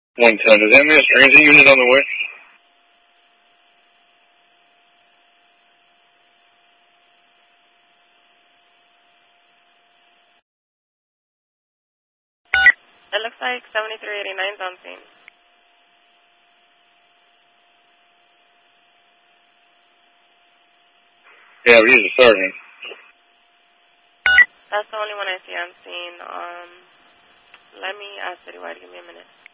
110. Is ambulance transit unit on the way? It looks like 7389's on scene. Yeah, but he's a sergeant. That's the only one I see on scene. Let me ask Citywide. Give me a minute.